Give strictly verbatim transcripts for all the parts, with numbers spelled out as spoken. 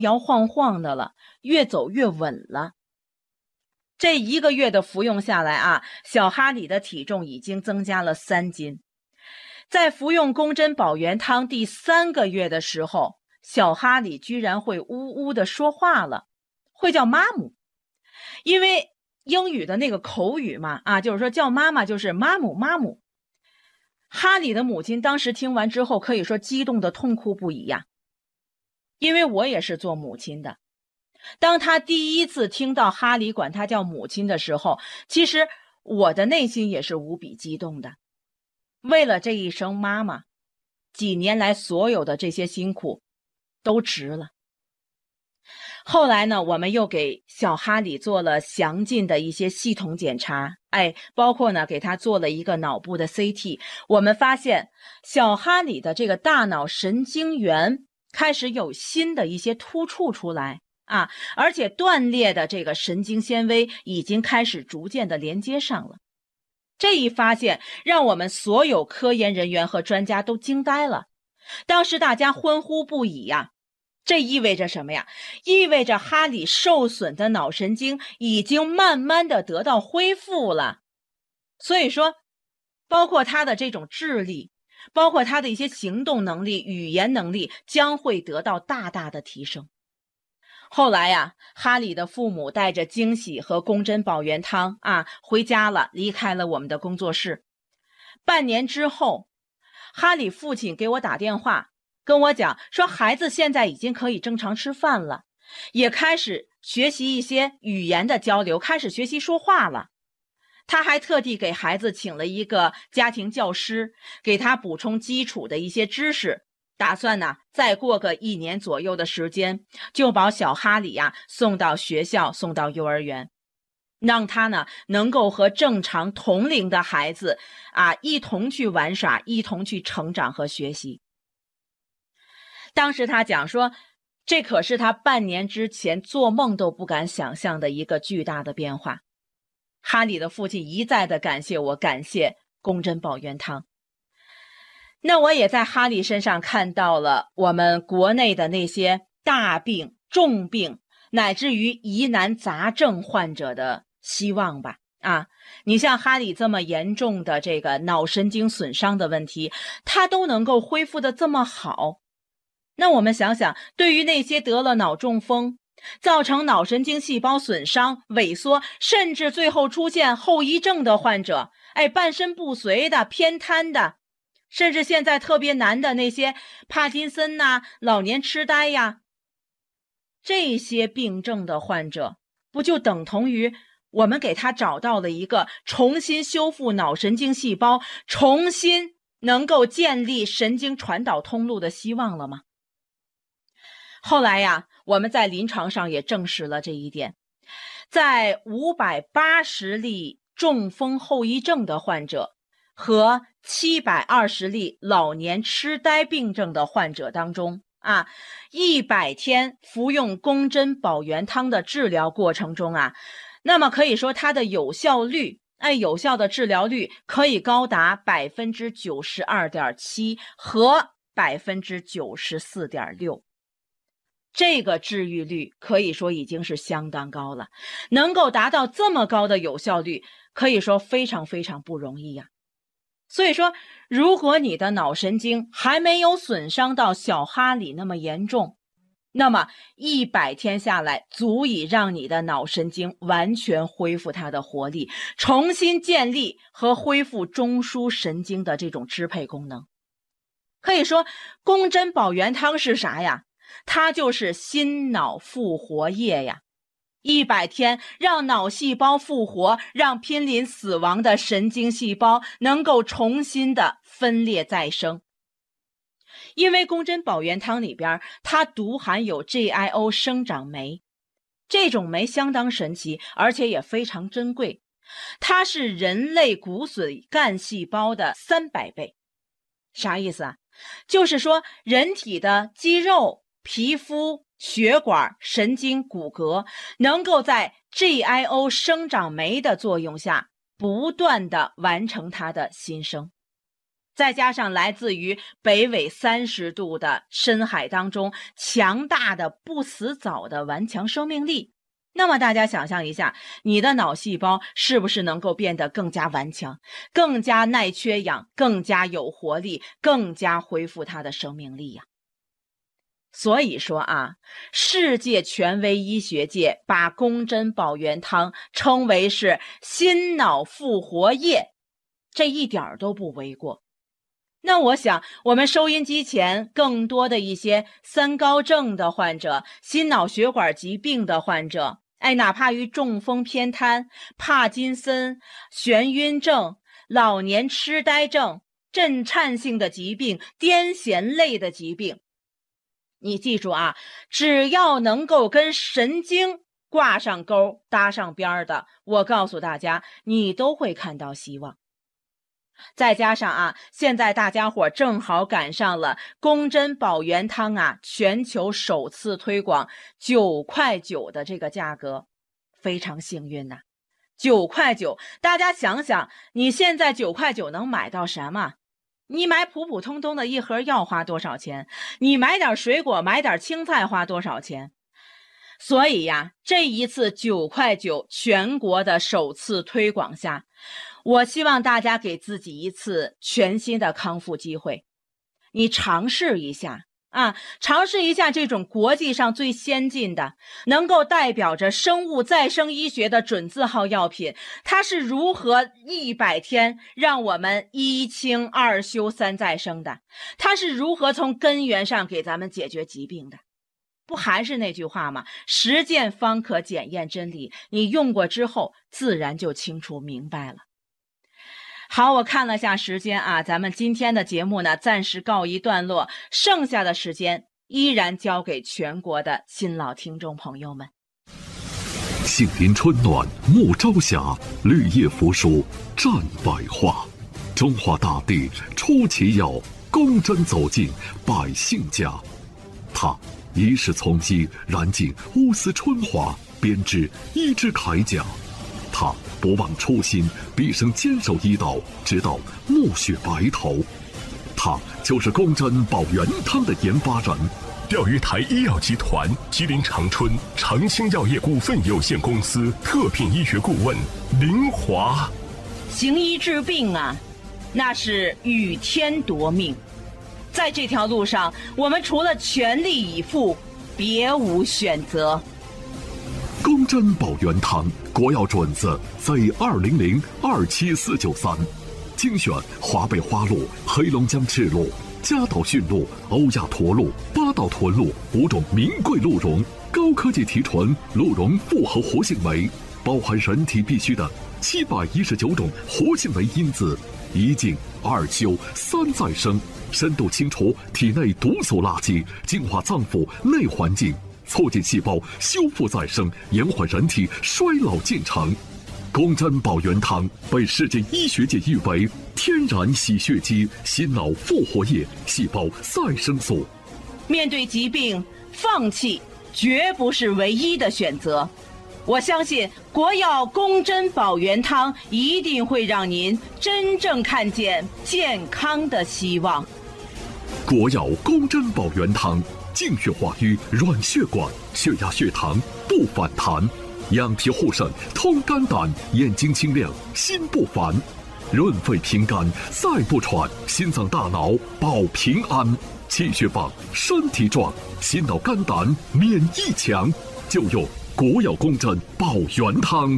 摇晃晃的了，越走越稳了。这一个月的服用下来啊，小哈里的体重已经增加了三斤。在服用宫针保元汤第三个月的时候，小哈里居然会呜呜的说话了，会叫妈姆。因为英语的那个口语嘛，啊，就是说叫妈妈就是妈姆妈姆。哈里的母亲当时听完之后，可以说激动的痛哭不已呀。因为我也是做母亲的，当他第一次听到哈里管他叫母亲的时候，其实我的内心也是无比激动的。为了这一声妈妈，几年来所有的这些辛苦都值了。后来呢，我们又给小哈里做了详尽的一些系统检查，哎，包括呢给他做了一个脑部的 C T， 我们发现小哈里的这个大脑神经元开始有新的一些突触出来啊，而且断裂的这个神经纤维已经开始逐渐的连接上了。这一发现让我们所有科研人员和专家都惊呆了，当时大家欢呼不已呀。这意味着什么呀？意味着哈里受损的脑神经已经慢慢的得到恢复了。所以说，包括他的这种智力，包括他的一些行动能力、语言能力将会得到大大的提升。后来呀，哈里的父母带着惊喜和宫针保元汤啊回家了，离开了我们的工作室。半年之后，哈里父亲给我打电话跟我讲说，孩子现在已经可以正常吃饭了，也开始学习一些语言的交流，开始学习说话了。他还特地给孩子请了一个家庭教师，给他补充基础的一些知识，打算呢再过个一年左右的时间，就把小哈里呀送到学校，送到幼儿园，让他呢能够和正常同龄的孩子啊一同去玩耍，一同去成长和学习。当时他讲说，这可是他半年之前做梦都不敢想象的一个巨大的变化。哈里的父亲一再的感谢我，感谢宫针保元汤。那我也在哈里身上看到了我们国内的那些大病、重病，乃至于疑难杂症患者的希望吧。啊，你像哈里这么严重的这个脑神经损伤的问题，他都能够恢复得这么好。那我们想想，对于那些得了脑中风，造成脑神经细胞损伤、萎缩，甚至最后出现后遗症的患者，哎，半身不遂的、偏瘫的，甚至现在特别难的那些帕金森呐、老年痴呆呀，这些病症的患者，不就等同于我们给他找到了一个重新修复脑神经细胞、重新能够建立神经传导通路的希望了吗？后来呀，我们在临床上也证实了这一点。在五百八十例中风后遗症的患者和七百二十例老年痴呆病症的患者当中啊，一百天服用宫针保元汤的治疗过程中啊，那么可以说它的有效率，哎，有效的治疗率可以高达 百分之九十二点七 和 百分之九十四点六。这个治愈率可以说已经是相当高了，能够达到这么高的有效率，可以说非常非常不容易呀。所以说，如果你的脑神经还没有损伤到小哈里那么严重，那么一百天下来足以让你的脑神经完全恢复它的活力，重新建立和恢复中枢神经的这种支配功能。可以说，宫针保元汤是啥呀？它就是心脑复活液呀，一百天让脑细胞复活，让濒临死亡的神经细胞能够重新的分裂再生。因为宫针保元汤里边它独含有 G I O 生长酶，这种酶相当神奇，而且也非常珍贵，它是人类骨髓干细胞的三百倍。啥意思啊？就是说人体的肌肉、皮肤、血管、神经、骨骼能够在 G I O 生长酶的作用下不断的完成它的新生。 再加上来自于北纬三十度的深海当中强大的不死藻的顽强生命力，那么大家想象一下，你的脑细胞是不是能够变得更加顽强，更加耐缺氧，更加有活力，更加恢复它的生命力呀？所以说啊，世界权威医学界把宫针保元汤称为是心脑复活液，这一点都不为过。那我想我们收音机前更多的一些三高症的患者，心脑血管疾病的患者，哎，哪怕于中风偏瘫、帕金森、眩晕症、老年痴呆症、震颤性的疾病、癫痫类的疾病，你记住啊，只要能够跟神经挂上钩、搭上边的，我告诉大家，你都会看到希望。再加上啊，现在大家伙正好赶上了宫针保元汤啊全球首次推广九块九的这个价格，非常幸运呐、啊！九块九，大家想想，你现在九块九能买到什么？你买普普通通的一盒药花多少钱？你买点水果，买点青菜花多少钱？所以呀，这一次九块九全国的首次推广下，我希望大家给自己一次全新的康复机会，你尝试一下啊，尝试一下这种国际上最先进的，能够代表着生物再生医学的准字号药品，它是如何一百天让我们一清二修三再生的，它是如何从根源上给咱们解决疾病的。不还是那句话吗？实践方可检验真理，你用过之后自然就清楚明白了。好，我看了下时间啊，咱们今天的节目呢暂时告一段落，剩下的时间依然交给全国的新老听众朋友们。 杏林春暖暮朝霞，绿叶扶疏绽百花。中华大地出奇药，宫针走进百姓家。它一世从医，燃尽乌丝春华，编织医之铠甲。他不忘初心，毕生坚守医道，直到暮雪白头。他就是宫针保元汤的研发人。 钓鱼台医药集团吉林长春长兴药业股份有限公司特聘医学顾问林华。 行医治病啊，那是与天夺命。在这条路上，我们除了全力以赴，别无选择。 宫针保元汤国药准字 Z 二零零二七四九三，精选华北花鹿、黑龙江赤鹿、嘉岛驯鹿、欧亚驼鹿、八岛豚鹿五种名贵鹿茸，高科技提纯鹿茸复合活性酶，包含人体必需的七百一十九种活性酶因子，一净二修三再生，深度清除体内毒素垃圾，净化脏腑内环境，促进细胞修复再生，延缓人体衰老进程。宫针保元汤被世界医学界誉为天然洗血肌、心脑复活液、细胞再生素。 面对疾病，放弃绝不是唯一的选择。我相信国药宫针保元汤一定会让您真正看见健康的希望。 国药宫针保元汤净血化瘀软血管，血压血糖不反弹，养脾护肾通肝胆，眼睛清亮心不烦，润肺平肝再不喘，心脏大脑保平安，气血棒身体壮，心脑肝胆免疫强，就用国药宫针保元汤。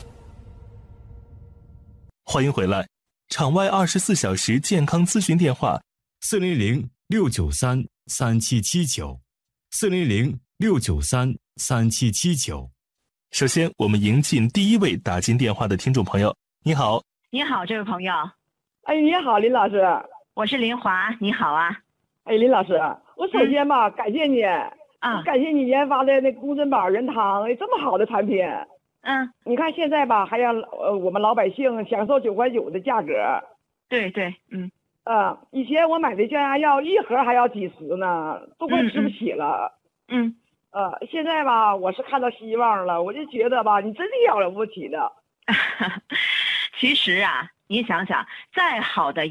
欢迎回来，场外二十四小时健康咨询电话四零零六九三三七七九，四零零六九三三七七九。首先，我们迎进第一位打进电话的听众朋友。你好， 你好，这位朋友。 哎，你好，林老师。 我是林华，你好啊。 哎，林老师，我首先吧，嗯、感谢你啊，感谢你研发的那宫针保元汤，哎，这么好的产品。 嗯， 你看现在吧，还让呃我们老百姓享受九块九的价格。 对对，嗯。 呃，以前我买的降压药一盒还要几十呢，都快吃不起了。 嗯。嗯呃，现在吧，我是看到希望了，我就觉得吧，你真是了不起的。 其实啊，你想想，再好的药，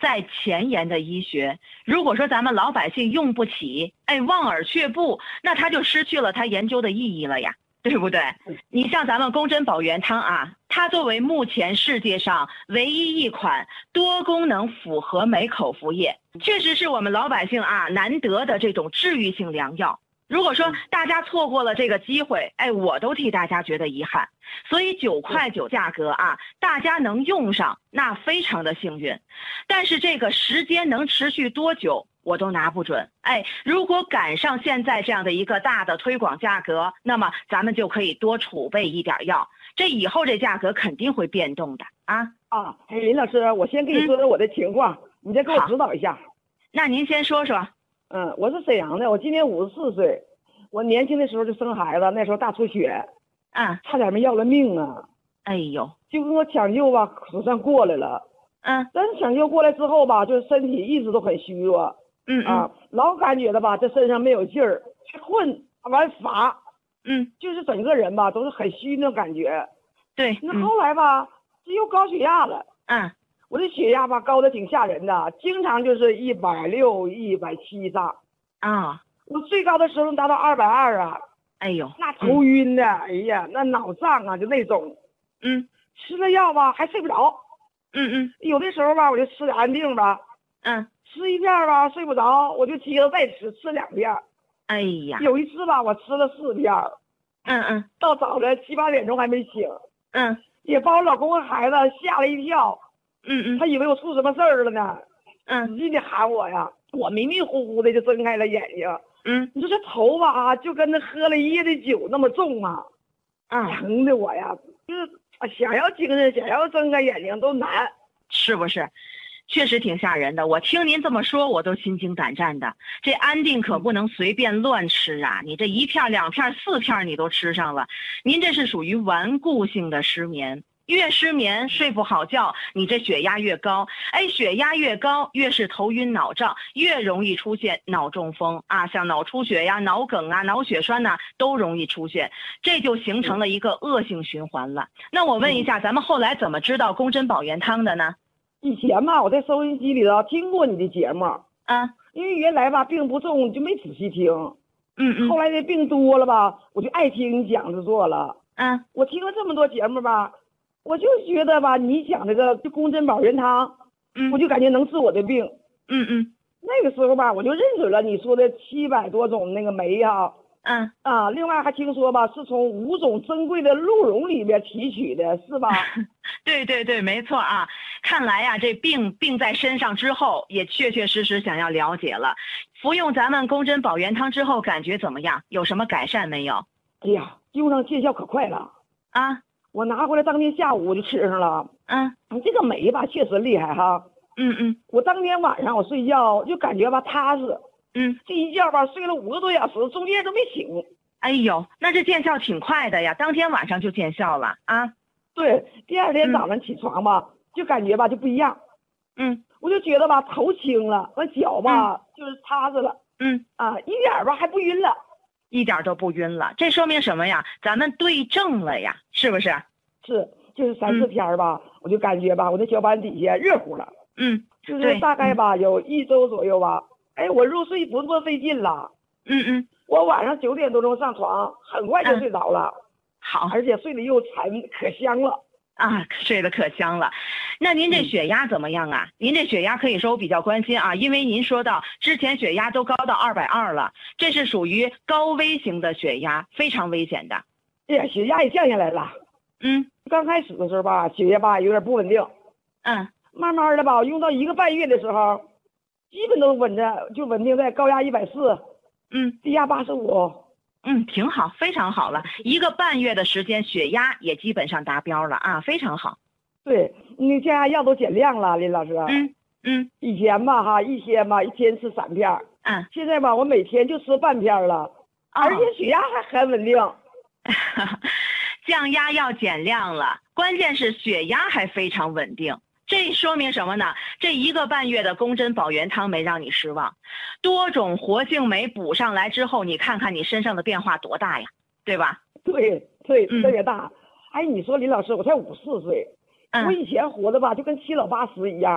在前沿的医学，如果说咱们老百姓用不起，哎，望而却步，那它就失去了它研究的意义了呀，对不对？你像咱们宫珍宝元汤啊，它作为目前世界上唯一一款多功能复合酶口服液，确实是我们老百姓啊难得的这种治愈性良药。如果说大家错过了这个机会，哎，我都替大家觉得遗憾。所以九块九价格啊，大家能用上，那非常的幸运。但是这个时间能持续多久，我都拿不准。哎，如果赶上现在这样的一个大的推广价格，那么咱们就可以多储备一点药。这以后这价格肯定会变动的啊啊！哎，林老师，我先跟你说说我的情况，嗯、你再给我指导一下。 那您先说说。 嗯，我是沈阳的，我今年五十四岁，我年轻的时候就生孩子，那时候大出血， 啊， 差点没要了命啊！ 哎呦， 就跟我抢救吧，可算过来了。 嗯， 但是抢救过来之后吧，就是身体一直都很虚弱。 嗯啊，老感觉的吧，这身上没有劲儿，困完乏， 嗯， 就是整个人吧都是很虚那种感觉。 对， 那后来吧，这又高血压了。 嗯。 我这血压吧高的挺吓人的，经常就是一百六、一百七上啊。 我最高的时候能达到二百二啊！ 哎呦， 那头晕的，嗯、哎呀，那脑胀啊，就那种。 嗯， 吃了药吧还睡不着。 嗯嗯， 有的时候吧我就吃点安定吧， 嗯， 吃一片吧睡不着，我就接着再吃，吃两片。 哎呀， 有一次吧我吃了四片。 嗯嗯， 到早晨七八点钟还没醒。 嗯， 也把我老公和孩子吓了一跳。 嗯嗯， 他以为我出什么事儿了呢， 嗯， 使劲的喊我呀，我迷迷糊糊的就睁开了眼睛。 嗯， 你说这头吧啊，就跟那喝了一夜的酒那么重啊， 啊， 疼的我呀，就是想要精神，想要睁开眼睛都难， 是不是？确实挺吓人的，我听您这么说，我都心惊胆战的。这安定可不能随便乱吃啊！你这一片、两片、四片你都吃上了，您这是属于顽固性的失眠。越失眠睡不好觉，你这血压越高，哎，血压越高，越是头晕脑胀，越容易出现脑中风啊，像脑出血呀、脑梗啊、脑血栓呐、啊，都容易出现，这就形成了一个恶性循环了。那我问一下，咱们后来怎么知道宫珍宝元汤的呢？ 以前吧，我在收音机里头听过你的节目啊， 因为原来吧病不重就没仔细听， 嗯嗯， 后来这病多了吧，我就爱听你讲着做了， 嗯， 我听了这么多节目吧。我就觉得吧，你讲这个宫珍宝元汤， 嗯， 我就感觉能治我的病， 嗯嗯， 那个时候吧，我就认准了你说的七百多种那个酶哈， 嗯啊，另外还听说吧，是从五种珍贵的鹿茸里面提取的，是吧？ 对对对，没错啊。看来呀、啊，这病病在身上之后，也确确实实想要了解了。服用咱们宫珍宝元汤之后，感觉怎么样？有什么改善没有？ 哎呀，用上见效可快了啊！ 我拿回来当天下午我就吃上了。 嗯， 你这个酶吧确实厉害哈。 嗯嗯， 我当天晚上我睡觉就感觉吧踏实。 嗯， 这一觉吧睡了五个多小时，中间都没醒。 哎呦，那这见效挺快的呀，当天晚上就见效了啊。 对，第二天早上起床吧，嗯、就感觉吧就不一样。 嗯， 我就觉得吧头轻了，完脚吧、嗯、就是踏实了。 嗯啊，一点吧还不晕了。 一点都不晕了，这说明什么呀？咱们对症了呀，是不是？ 是，就是三四天吧、嗯，我就感觉吧，我的脚板底下热乎了。 嗯， 就是大概吧，有一周左右吧。哎，我入睡不那么费劲了。 嗯嗯， 我晚上九点多钟上床，很快就睡着了。 嗯、好， 而且睡得又沉，可香了。 啊，睡得可香了。那您这血压怎么样啊？嗯、您这血压可以说我比较关心啊，因为您说到之前血压都高到二百二了，这是属于高危型的血压，非常危险的。 哎呀，血压也降下来了。 嗯， 刚开始的时候吧，血压吧有点不稳定。 嗯， 慢慢的吧，用到一个半月的时候，基本都稳着，就稳定在高压一百四， 嗯， 低压八十五。 嗯，挺好，非常好了。一个半月的时间，血压也基本上达标了啊，非常好。 对，那降压药都减量了，林老师。 嗯嗯， 以前吧哈，一天吧一天吃三片。 嗯， 现在吧我每天就吃半片了，哦、而且血压还很稳定。 降压药减量了，关键是血压还非常稳定。这说明什么呢？这一个半月的宫珍宝元汤没让你失望，多种活性酶补上来之后，你看看你身上的变化多大呀，对吧？ 对对， 嗯、 特别大。哎，你说林老师，我才五十四岁，嗯、我以前活的吧就跟七老八十一样。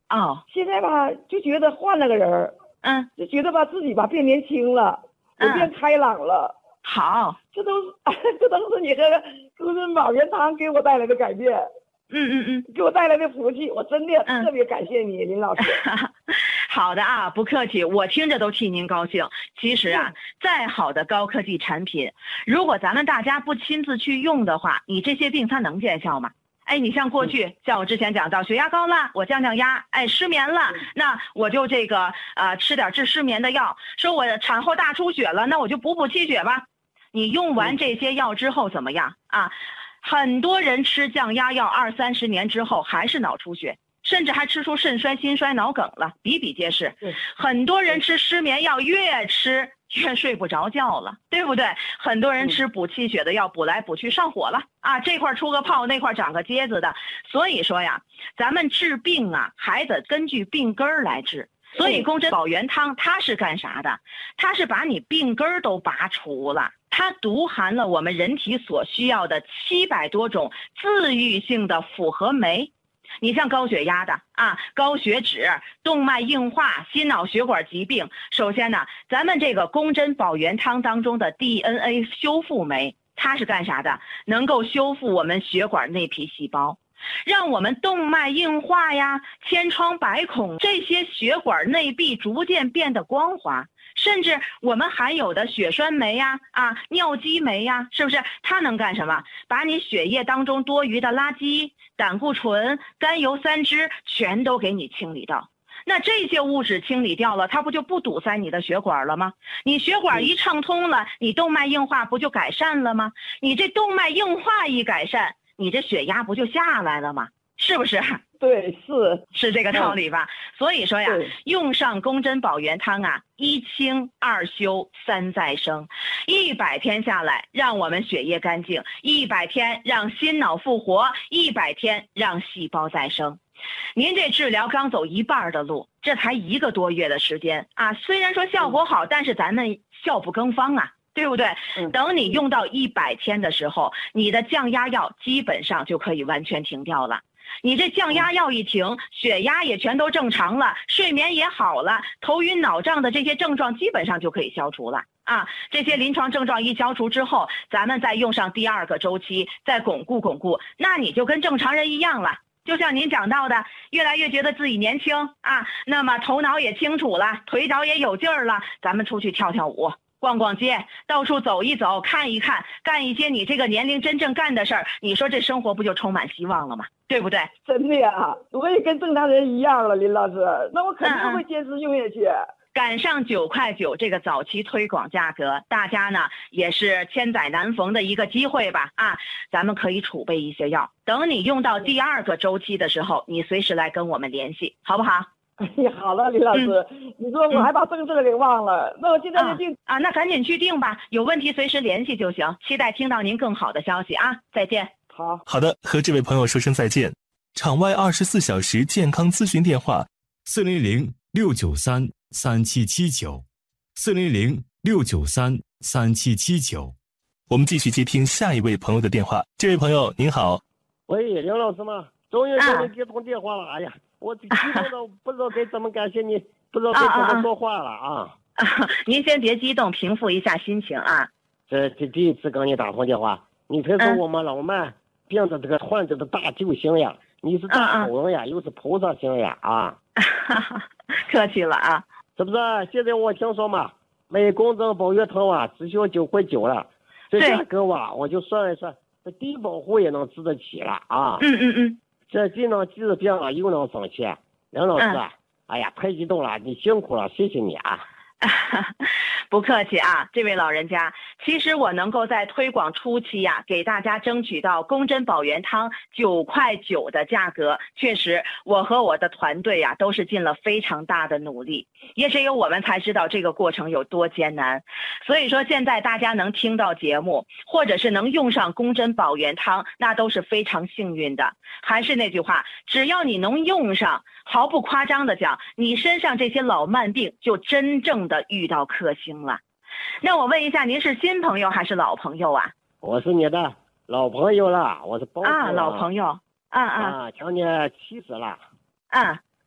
哦， 现在吧就觉得换了个人， 嗯， 就觉得吧自己吧变年轻了，也变开朗了。 嗯、好， 这都是这都是你和公珍宝原汤给我带来的改变。 嗯嗯嗯， 给我带来的福气，我真的特别感谢你，林老师。 好的啊，不客气，我听着都替您高兴。其实啊，再好的高科技产品，如果咱们大家不亲自去用的话，你这些病它能见效吗？哎，你像过去，像我之前讲到血压高了，我降降压，哎，失眠了，那我就这个呃吃点治失眠的药。说我产后大出血了，那我就补补气血吧。你用完这些药之后怎么样啊？很多人吃降压药二三十年之后还是脑出血，甚至还吃出肾衰、心衰、脑梗了，比比皆是。很多人吃失眠药越吃越睡不着觉了，对不对？很多人吃补气血的药补来补去上火了啊，这块出个泡，那块长个疖子的。所以说呀，咱们治病啊还得根据病根儿来治。所以公珍宝元汤它是干啥的？它是把你病根儿都拔除了，它独含了我们人体所需要的七百多种自愈性的复合酶。你像高血压的啊，高血脂、动脉硬化、心脑血管疾病，首先呢，咱们这个公珍宝元汤当中的 D N A 修复酶，它是干啥的？能够修复我们血管内皮细胞，让我们动脉硬化呀、千疮百孔这些血管内壁逐渐变得光滑。甚至我们含有的血栓酶呀、啊尿激酶呀，是不是它能干什么？把你血液当中多余的垃圾、胆固醇、甘油三酯全都给你清理掉。那这些物质清理掉了，它不就不堵塞你的血管了吗？你血管一畅通了，你动脉硬化不就改善了吗？你这动脉硬化一改善，你这血压不就下来了吗？是不是？ 对，是是这个道理吧？所以说呀，用上公珍宝元汤啊，一清二修三再生，一百天下来，让我们血液干净；一百天让心脑复活；一百天让细胞再生。您这治疗刚走一半的路，这才一个多月的时间啊！虽然说效果好，但是咱们效不更方啊。对不对？等你用到一百天的时候，你的降压药基本上就可以完全停掉了。你这降压药一停，血压也全都正常了，睡眠也好了，头晕脑胀的这些症状基本上就可以消除了啊！这些临床症状一消除之后，咱们再用上第二个周期，再巩固巩固，那你就跟正常人一样了。就像您讲到的，越来越觉得自己年轻啊，那么头脑也清楚了，腿脚也有劲儿了，咱们出去跳跳舞。逛逛街，到处走一走，看一看，干一些你这个年龄真正干的事儿，你说这生活不就充满希望了吗？对不对？ 真的呀，我也跟正常人一样了，林老师，那我肯定会坚持用下去。嗯嗯赶上九块九这个早期推广价格，大家呢也是千载难逢的一个机会吧啊，咱们可以储备一些药，等你用到第二个周期的时候，你随时来跟我们联系，好不好？ 哎呀，好了，李老师，嗯、你说我还把正事儿给忘了，嗯、那我现在就定啊, 啊，那赶紧去定吧，有问题随时联系就行。期待听到您更好的消息啊，再见。 好， 好的，和这位朋友说声再见。场外二十四小时健康咨询电话：四零零六九三三七七九，四零零六九三三七七九。我们继续接听下一位朋友的电话。这位朋友您好， 喂，梁老师吗？终于终于接通电话了，啊、哎呀。我激动的不知道该怎么感谢你，不知道该怎么说话了啊！ 啊啊您先别激动，平复一下心情啊。 这这第一次跟你打通电话，你可是我们老曼病的这个患者的大救星呀！你是大好人呀，又是菩萨星呀啊！ 客气了啊！ 是不是？现在我听说嘛，买公珍宝元汤啊，只需要九块九了，这价格吧，我就算一算，这低保户也能治得起了啊！ 嗯嗯嗯。 这既能治病了，又能省钱。梁老师啊，嗯、哎呀，太激动了，你辛苦了，谢谢你啊。 不客气啊，这位老人家，其实我能够在推广初期呀、啊，给大家争取到公珍宝元汤九块九的价格，确实我和我的团队呀、啊，都是尽了非常大的努力，也只有我们才知道这个过程有多艰难。所以说现在大家能听到节目，或者是能用上公珍宝元汤，那都是非常幸运的。还是那句话，只要你能用上，毫不夸张的讲，你身上这些老慢病就真正的遇到克星了。那我问一下，您是新朋友还是老朋友啊？ 我是你的老朋友了，我是包啊， 老朋友，啊啊， 啊，将近七十了， 啊，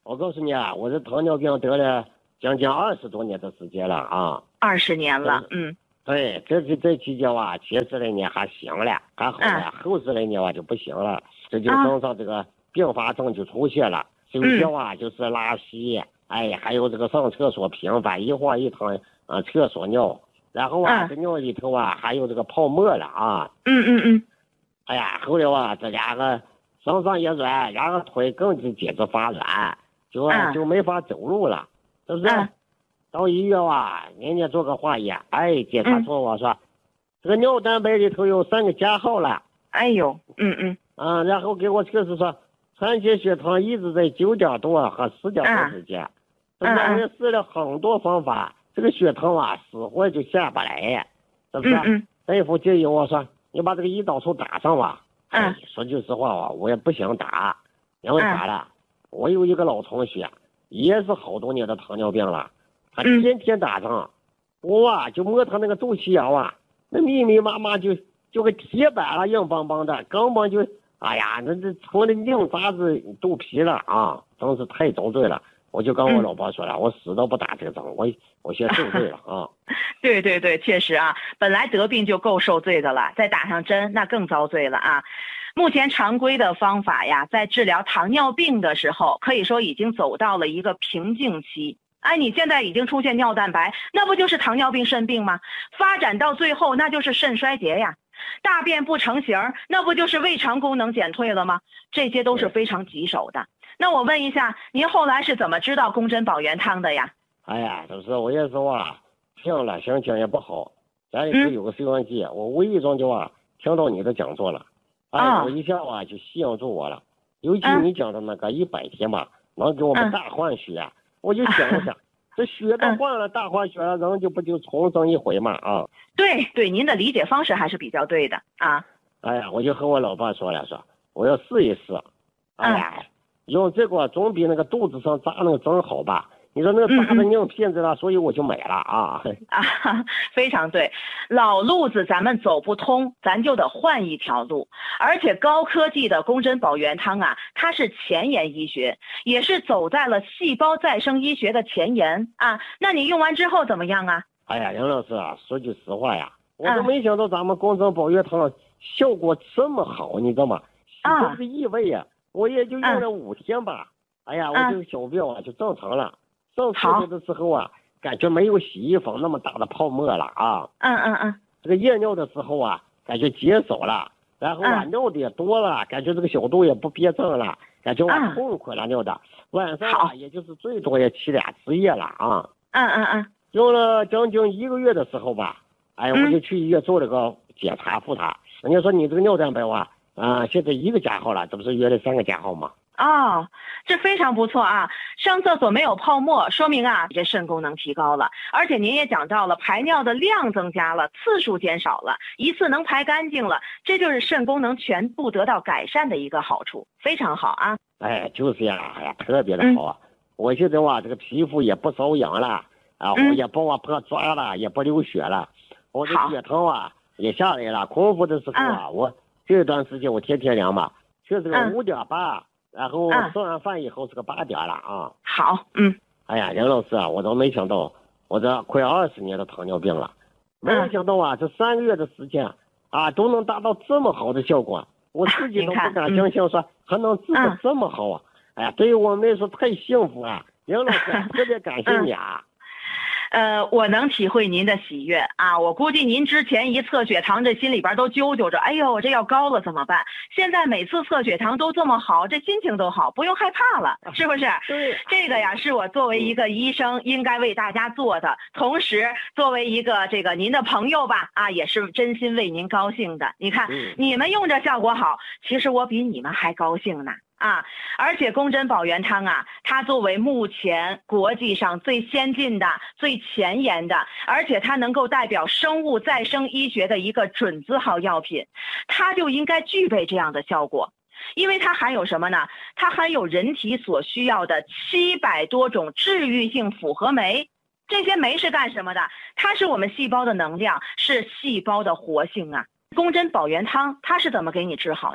我告诉你啊，我这糖尿病得了将近二十多年的时间了啊。 二十年了，嗯。 对，这这这期间啊，前十来年还行了，还好了，嗯、后十来年啊就不行了，这就身上这个并发症就出现了。首先啊、嗯、就是拉稀，哎，还有这个上厕所频繁，一晃一趟啊厕所尿，然后啊、嗯、这尿里头啊还有这个泡沫了啊。 嗯嗯嗯。 哎呀，后来啊这两个身上也软，然后腿更是简直发软，就、啊、就没法走路了，是不是？嗯到医院啊，人家做个化验，哎，检查出我说，嗯、这个尿蛋白里头有三个加号了。 哎呦，嗯嗯。 啊，然后给我测试说，产前血糖一直在九点多和十点多之间。嗯。我也试了很多方法，这个血糖啊，死活就下不来，是不是？嗯嗯。大夫建议我说，你把这个胰岛素打上吧。嗯。哎，说句实话啊，我也不想打，因为啥了？嗯、我有一个老同学，也是好多年的糖尿病了。他天天打仗，嗯、我啊就摸他那个肚脐眼啊，那密密麻麻就就跟铁板了，硬邦邦的，根本就哎呀，那这成了硬渣子肚皮了啊，真是太遭罪了。我就跟我老婆说了，嗯、我死都不打这个针，我我先受罪了啊。 对对对，确实啊，本来得病就够受罪的了，再打上针那更遭罪了啊。目前常规的方法呀，在治疗糖尿病的时候，可以说已经走到了一个瓶颈期。哎，你现在已经出现尿蛋白，那不就是糖尿病肾病吗？发展到最后，那就是肾衰竭呀。大便不成形，那不就是胃肠功能减退了吗？这些都是非常棘手的。那我问一下，您后来是怎么知道宫贞保元汤的呀？ 哎呀，就是我也说啊，听了心情也不好，家里头有个收音机，嗯、我无意中就啊听到你的讲座了，哎，哦、我一下啊就吸引住我了。尤其你讲的那个一百天吧，嗯、能给我们大换血。嗯我就想了想，这血都换了，大换血了，人就不就重生一回嘛啊？ 对对，您的理解方式还是比较对的啊。 哎呀，我就和我老爸说了，说我要试一试。哎呀，嗯、用这个总比那个肚子上扎那个针好吧？你说那个扎的硬片子了，嗯、所以我就买了啊。 啊，非常对，老路子咱们走不通，咱就得换一条路。而且高科技的宫贞保元汤啊，它是前沿医学，也是走在了细胞再生医学的前沿啊。那你用完之后怎么样啊？ 哎呀，杨老师啊，说句实话呀，我都没想到咱们宫贞保元汤效果这么好，你知道吗？啊，这个异味呀，我也就用了五天吧。哎呀，我这个小便啊就正常了。上厕所的时候啊，感觉没有洗衣粉那么大的泡沫了啊。 嗯嗯嗯。 这个夜尿的时候啊，感觉减少了，然后啊、嗯、尿的也多了，感觉这个小肚也不憋胀了，感觉我痛快了、嗯、尿的。晚上啊，也就是最多也起俩次夜了啊。 嗯嗯嗯。 用了将近一个月的时候吧，哎，我就去医院做了个检查复查，人家说你这个尿蛋白啊，啊、呃、现在一个加号了，这不是约了三个加号吗？ 哦，这非常不错啊！上厕所没有泡沫，说明啊，这肾功能提高了。而且您也讲到了，排尿的量增加了，次数减少了，一次能排干净了，这就是肾功能全部得到改善的一个好处，非常好啊！ 哎，就是呀，哎呀，特别的好啊！嗯、我现在哇，这个皮肤也不瘙痒了，啊，我也不往破抓了，也不流血了，我的血糖啊也下来了。空腹的时候啊，嗯、我这段时间我天天量嘛，就是个五点八。然后吃完饭以后是个八点了啊。 好，嗯。 哎呀，杨老师啊，我都没想到，我这快二十年的糖尿病了，没有想到啊，这三个月的时间啊，都能达到这么好的效果，我自己都不敢相信，说还能治得这么好啊！哎呀，对于我们来说太幸福了，杨老师特别感谢你啊。 呃，我能体会您的喜悦啊！我估计您之前一测血糖，这心里边都揪揪着，哎呦，这要高了怎么办？现在每次测血糖都这么好，这心情都好，不用害怕了，是不是？ 对， 这个呀，是我作为一个医生应该为大家做的，同时作为一个这个您的朋友吧，啊，也是真心为您高兴的。你看，嗯、你们用着效果好，其实我比你们还高兴呢。啊，而且宫贞保元汤啊，它作为目前国际上最先进的、最前沿的，而且它能够代表生物再生医学的一个准字号药品，它就应该具备这样的效果。因为它含有什么呢？它含有人体所需要的七百多种治愈性复合酶。这些酶是干什么的？它是我们细胞的能量，是细胞的活性啊。宫贞保元汤它是怎么给你治好的？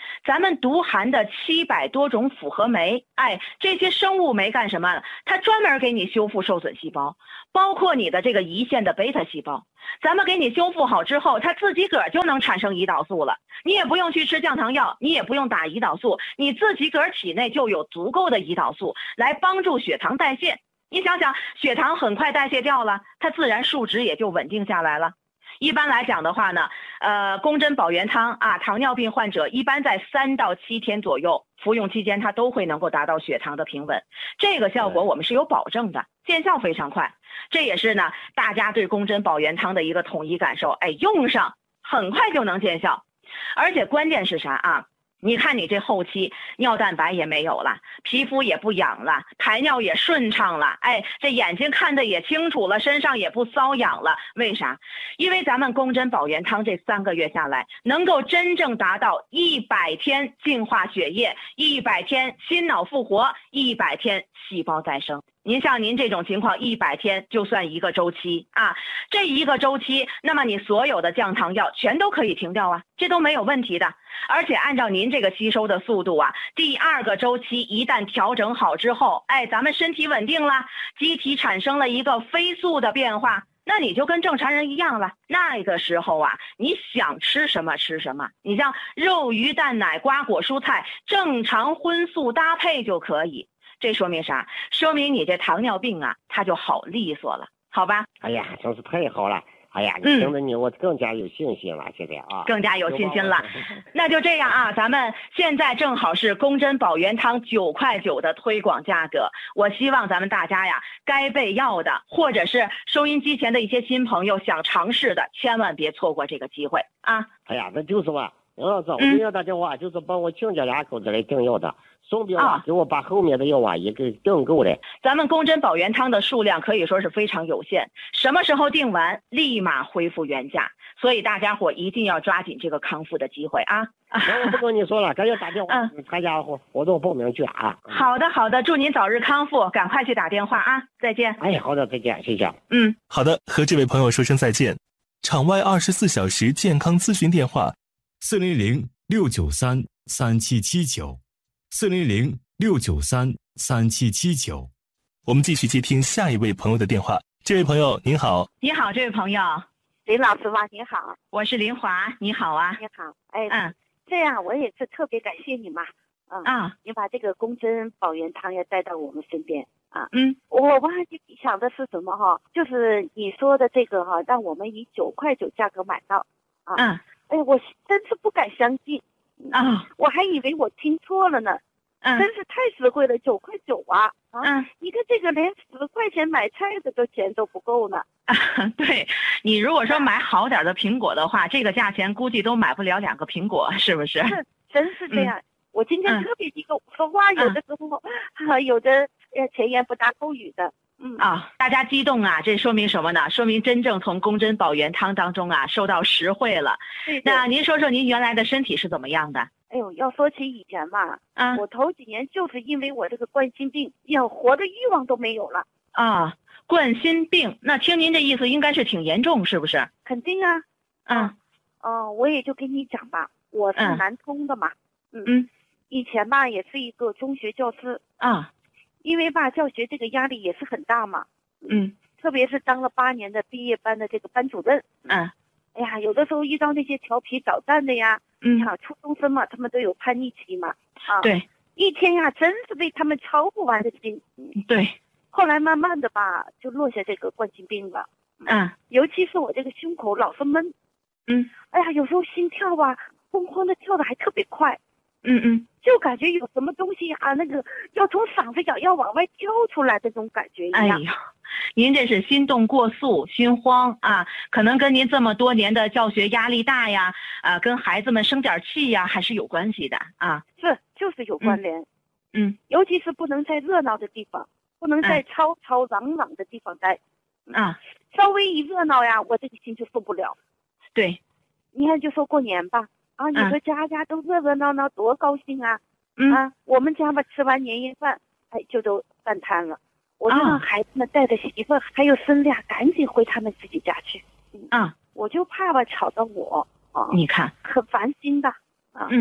咱们毒含的七百多种复合酶，哎，这些生物酶干什么？它专门给你修复受损细胞，包括你的这个胰腺的贝塔细胞。咱们给你修复好之后，它自己个儿就能产生胰岛素了，你也不用去吃降糖药，你也不用打胰岛素，你自己个儿体内就有足够的胰岛素来帮助血糖代谢。你想想，血糖很快代谢掉了，它自然数值也就稳定下来了。一般来讲的话呢，呃，宫贞保元汤啊，糖尿病患者一般在三到七天左右服用期间，它都会能够达到血糖的平稳。这个效果我们是有保证的，见效非常快。这也是呢，大家对宫贞保元汤的一个统一感受，哎，用上很快就能见效。而且关键是啥啊？你看你这后期尿蛋白也没有了，皮肤也不痒了，排尿也顺畅了，哎，这眼睛看得也清楚了，身上也不瘙痒了。为啥？因为咱们宫贞保元汤这三个月下来，能够真正达到一百天净化血液，一百天心脑复活，一百天细胞再生。您像您这种情况，一百天就算一个周期啊，这一个周期，那么你所有的降糖药全都可以停掉啊，这都没有问题的。而且按照您这个吸收的速度啊，第二个周期一旦调整好之后，哎，咱们身体稳定了，机体产生了一个飞速的变化，那你就跟正常人一样了。那个时候啊，你想吃什么吃什么，你像肉鱼蛋奶瓜果蔬菜正常荤素搭配就可以。这说明啥？说明你这糖尿病啊，它就好利索了，好吧？ 哎呀，真是太好了！哎呀，听着你，我更加有信心了，现在啊， 更加有信心了。那就这样啊，咱们现在正好是宫贞保元汤九块九的推广价格，我希望咱们大家呀，该备药的，或者是收音机前的一些新朋友想尝试的，千万别错过这个机会啊！ 哎呀，那就是吧。杨老师，我给你打电话，就是帮我亲家俩口子来订药的，顺便啊，给我把后面的药啊也给订够了。 咱们宫贞保元汤的数量可以说是非常有限，什么时候订完，立马恢复原价，所以大家伙一定要抓紧这个康复的机会啊！ 那我不跟你说了，赶紧打电话参加活活动报名去啊！ 好的，好的，祝您早日康复，赶快去打电话啊！再见。 哎，好的，再见，谢谢。 嗯， 好的，和这位朋友说声再见。场外二十四小时健康咨询电话。四零零六九三三七七九，四零零六九三三七七九。我们继续接听下一位朋友的电话。这位朋友您好。 你好，这位朋友。 林老师吗？你好。 我是林华，你好啊。 你好。哎， 嗯， 这样我也是特别感谢你嘛。嗯啊， 你把这个宫贞保元汤也带到我们身边啊。 嗯， 我忘记想的是什么哈，就是你说的这个哈，让我们以九块九价格买到啊。 嗯。 哎，我真是不敢相信啊！ 我还以为我听错了呢。 嗯， 真是太实惠了，九块九啊！啊， 嗯， 你看这个连十块钱买菜的都钱都不够呢。 啊，对，你如果说买好点的苹果的话，这个价钱估计都买不了两个苹果，是不是？ 是，真是这样。嗯、我今天特别激动，说话有的时候，啊，有的呃前言不搭后语的。嗯啊，大家激动啊，这说明什么呢？说明真正从宫贞保元汤当中啊受到实惠了。 对对。 那您说说您原来的身体是怎么样的？ 哎呦，要说起以前嘛， 啊， 我头几年就是因为我这个冠心病，要活的欲望都没有了。 啊，冠心病，那听您这意思应该是挺严重，是不是？ 肯定啊。 嗯。 哦、呃，我也就跟你讲吧，我是南通的嘛。 嗯嗯。 以前吧也是一个中学教师。 啊。 因为吧，教学这个压力也是很大嘛， 嗯， 特别是当了八年的毕业班的这个班主任， 嗯， 哎呀，有的时候遇到那些调皮捣蛋的呀， 嗯， 啊，初中生嘛，他们都有叛逆期嘛，啊， 对， 一天呀，真是被他们操不完的心， 对， 后来慢慢的吧，就落下这个冠心病了， 嗯， 尤其是我这个胸口老是闷， 嗯， 哎呀，有时候心跳啊，哐哐的跳的还特别快。 嗯嗯， 就感觉有什么东西啊，那个要从嗓子眼要往外跳出来的那种感觉一样。 哎呦，您这是心动过速、心慌啊，可能跟您这么多年的教学压力大呀，啊，跟孩子们生点气呀，还是有关系的啊。 是，就是有关联。 嗯，嗯尤其是不能在热闹的地方，不能在吵吵嚷嚷的地方待。 啊， 稍微一热闹呀，我这个心就受不了。 对， 你看，就说过年吧。啊，你说家家都热热闹闹，多高兴啊！ 嗯啊，我们家吧吃完年夜饭，哎，就都散摊了。我就让孩子们带着媳妇还有孙俩赶紧回他们自己家去。 啊， 我就怕吧吵到我啊， 你看很烦心的啊。 嗯嗯，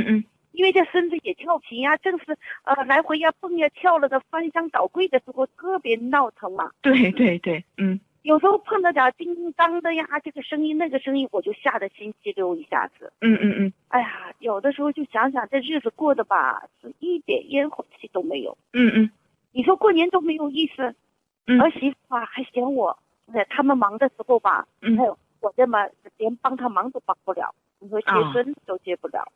因为这身子也跳皮呀、啊，正是呃来回呀蹦呀跳了的翻箱倒柜的时候，特别闹腾嘛。 对对对，嗯。 有时候碰到点叮叮当的呀，这个声音那个声音，我就吓得心激溜一下子。 嗯嗯嗯。 哎呀，有的时候就想想这日子过得吧，是一点烟火气都没有。 嗯嗯。 你说过年都没有意思， 嗯、 儿媳妇啊还嫌我，他们忙的时候吧， 嗯， 还有我这么连帮他忙都帮不了，你说接孙子都接不了。